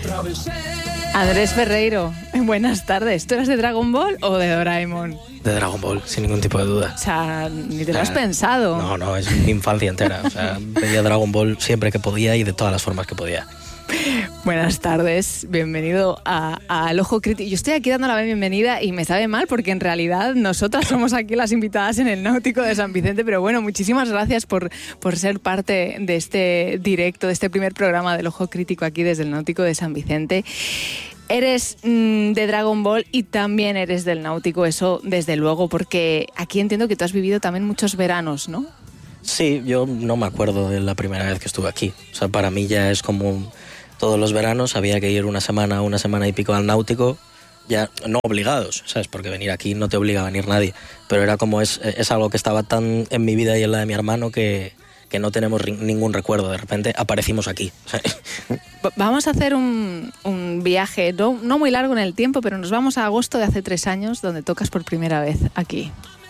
Andrés Ferreiro, buenas tardes. ¿Tú eras de Dragon Ball o de Doraemon? De Dragon Ball, sin ningún tipo de duda. O sea, ni te lo has pensado. No, es mi infancia entera. O sea, veía Dragon Ball siempre que podía y de todas las formas que podía. Buenas tardes, bienvenido al Ojo Crítico. Yo estoy aquí dando la bienvenida y me sabe mal porque en realidad nosotras somos aquí las invitadas en el Náutico de San Vicente, pero bueno, muchísimas gracias por ser parte de este directo, de este primer programa del Ojo Crítico aquí desde el Náutico de San Vicente. Eres de Dragon Ball y también eres del Náutico, eso desde luego, porque aquí entiendo que tú has vivido también muchos veranos, ¿no? Sí, yo no me acuerdo de la primera vez que estuve aquí. O sea, para mí ya es como todos los veranos, había que ir una semana y pico al Náutico, ya no obligados, ¿sabes? Porque venir aquí no te obliga a venir nadie, pero era como es algo que estaba tan en mi vida y en la de mi hermano que no tenemos ningún recuerdo. De repente aparecimos aquí. Vamos a hacer un viaje, no muy largo en el tiempo, pero nos vamos a agosto de hace 3 años, donde tocas por primera vez aquí.